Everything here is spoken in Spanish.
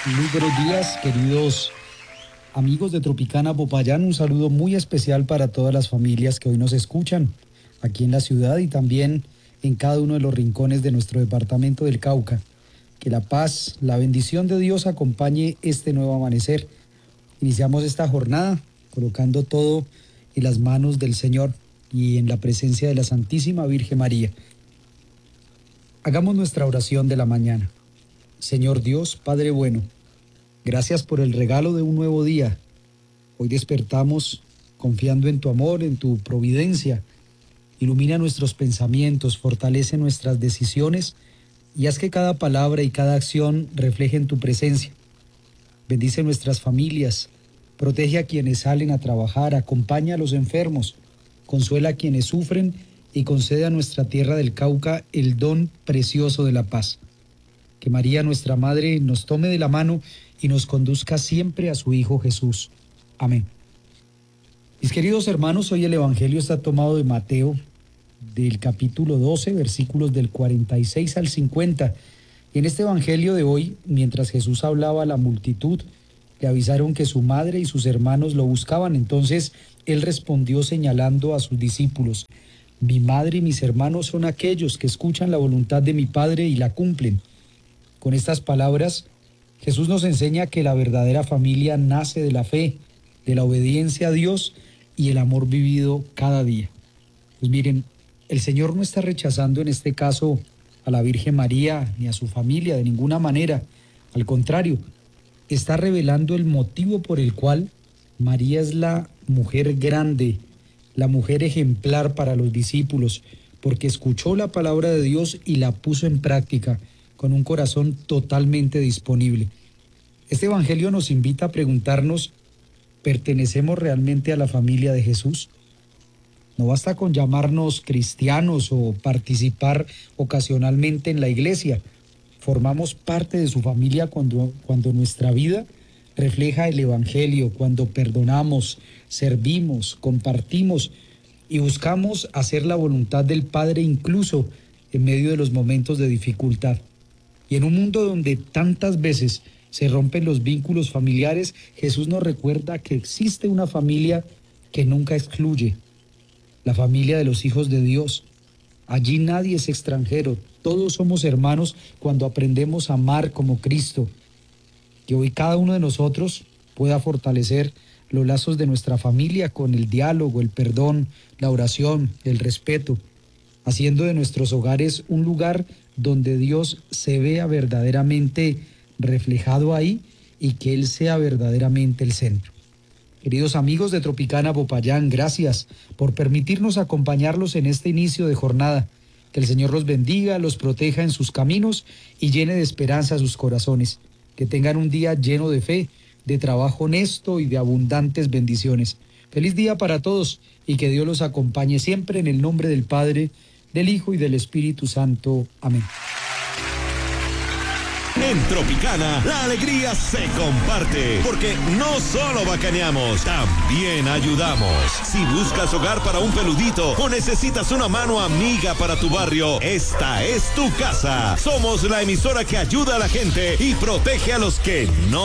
Muy buenos días, queridos amigos de Tropicana Popayán. Un saludo muy especial para todas las familias que hoy nos escuchan aquí en la ciudad y también en cada uno de los rincones de nuestro departamento del Cauca. Que la paz, la bendición de Dios acompañe este nuevo amanecer. Iniciamos esta jornada colocando todo en las manos del Señor y en la presencia de la Santísima Virgen María. Hagamos nuestra oración de la mañana. Señor Dios, Padre bueno, gracias por el regalo de un nuevo día. Hoy despertamos confiando en tu amor, en tu providencia. Ilumina nuestros pensamientos, fortalece nuestras decisiones y haz que cada palabra y cada acción reflejen tu presencia. Bendice nuestras familias, protege a quienes salen a trabajar, acompaña a los enfermos, consuela a quienes sufren y concede a nuestra tierra del Cauca el don precioso de la paz. Que María, nuestra Madre, nos tome de la mano y nos conduzca siempre a su Hijo Jesús. Amén. Mis queridos hermanos, hoy el Evangelio está tomado de Mateo, del capítulo 12, versículos del 46 al 50. Y en este Evangelio de hoy, mientras Jesús hablaba a la multitud, le avisaron que su madre y sus hermanos lo buscaban. Entonces él respondió señalando a sus discípulos: mi madre y mis hermanos son aquellos que escuchan la voluntad de mi Padre y la cumplen. Con estas palabras, Jesús nos enseña que la verdadera familia nace de la fe, de la obediencia a Dios y el amor vivido cada día. Pues miren, el Señor no está rechazando en este caso a la Virgen María ni a su familia de ninguna manera. Al contrario, está revelando el motivo por el cual María es la mujer grande, la mujer ejemplar para los discípulos, porque escuchó la palabra de Dios y la puso en práctica con un corazón totalmente disponible. Este Evangelio nos invita a preguntarnos: ¿pertenecemos realmente a la familia de Jesús? No basta con llamarnos cristianos o participar ocasionalmente en la iglesia. Formamos parte de su familia cuando nuestra vida refleja el Evangelio, cuando perdonamos, servimos, compartimos y buscamos hacer la voluntad del Padre incluso en medio de los momentos de dificultad. Y en un mundo donde tantas veces se rompen los vínculos familiares, Jesús nos recuerda que existe una familia que nunca excluye, la familia de los hijos de Dios. Allí nadie es extranjero, todos somos hermanos cuando aprendemos a amar como Cristo. Que hoy cada uno de nosotros pueda fortalecer los lazos de nuestra familia con el diálogo, el perdón, la oración, el respeto, haciendo de nuestros hogares un lugar donde Dios se vea verdaderamente reflejado ahí y que Él sea verdaderamente el centro. Queridos amigos de Tropicana Popayán, gracias por permitirnos acompañarlos en este inicio de jornada. Que el Señor los bendiga, los proteja en sus caminos y llene de esperanza sus corazones. Que tengan un día lleno de fe, de trabajo honesto y de abundantes bendiciones. Feliz día para todos y que Dios los acompañe siempre en el nombre del Padre, del Hijo y del Espíritu Santo. Amén. En Tropicana, la alegría se comparte, porque no solo bacaneamos, también ayudamos. Si buscas hogar para un peludito o necesitas una mano amiga para tu barrio, esta es tu casa. Somos la emisora que ayuda a la gente y protege a los que no